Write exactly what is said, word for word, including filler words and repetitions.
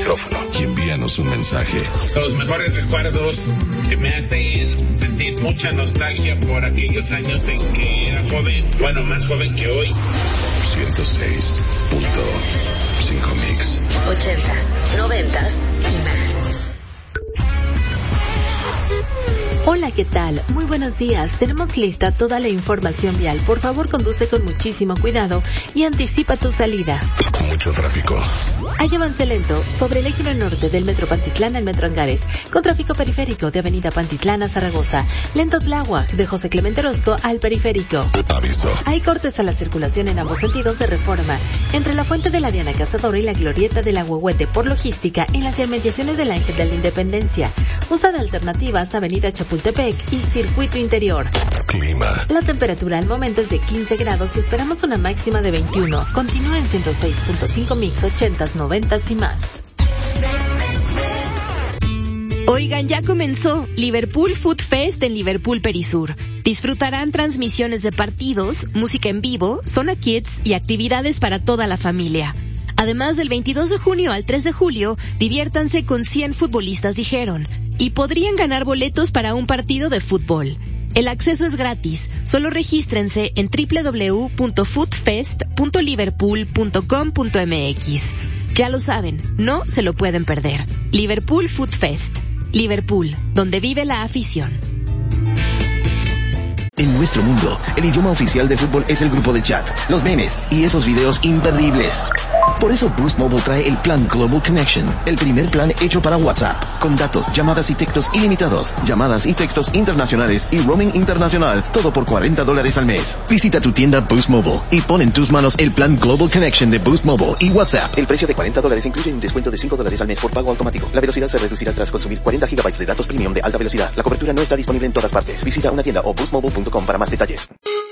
micrófono y envíanos un mensaje. Los mejores recuerdos que me hacen sentir mucha nostalgia por aquellos años en que era joven, bueno, más joven que hoy. ciento seis punto cinco Mix. Ochentas, noventas y más. Hola, ¿qué tal? Muy buenos días. Tenemos lista toda la información vial. Por favor, conduce con muchísimo cuidado y anticipa tu salida. Mucho tráfico. Hay avance lento sobre el eje norte del Metro Pantitlán al Metro Angares, con tráfico periférico de Avenida Pantitlán a Zaragoza, lento Tláhuac de José Clemente Orozco al periférico. Aviso. Hay cortes a la circulación en ambos sentidos de Reforma, entre la Fuente de la Diana Cazadora y la Glorieta del Ahuehuete por logística en las inmediaciones del Ángel de la Independencia. Usa de alternativas Avenida Chapultepec y Circuito Interior. Clima. La temperatura al momento es de quince grados y esperamos una máxima de veintiuno. Continúa en ciento seis punto cinco Mix, ochentas, noventas y más. Oigan, ya comenzó Liverpool Food Fest en Liverpool Perisur. Disfrutarán transmisiones de partidos, música en vivo, zona kids y actividades para toda la familia. Además, del veintidós de junio al tres de julio, diviértanse con cien futbolistas, dijeron, y podrían ganar boletos para un partido de fútbol. El acceso es gratis, solo regístrense en doble u doble u doble u punto foodfest punto liverpool punto com punto m x. Ya lo saben, no se lo pueden perder. Liverpool Food Fest. Liverpool, donde vive la afición. En nuestro mundo, el idioma oficial de fútbol es el grupo de chat, los memes y esos videos imperdibles. Por eso Boost Mobile trae el plan Global Connection, el primer plan hecho para WhatsApp, con datos, llamadas y textos ilimitados, llamadas y textos internacionales y roaming internacional, todo por cuarenta dólares al mes. Visita tu tienda Boost Mobile y pon en tus manos el plan Global Connection de Boost Mobile y WhatsApp. El precio de cuarenta dólares incluye un descuento de cinco dólares al mes por pago automático. La velocidad se reducirá tras consumir cuarenta gigabytes de datos premium de alta velocidad. La cobertura no está disponible en todas partes. Visita una tienda o boost mobile punto com para más detalles.